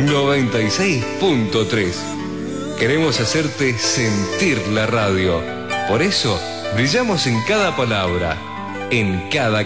96.3. Queremos hacerte sentir la radio. Por eso, brillamos en cada palabra, en cada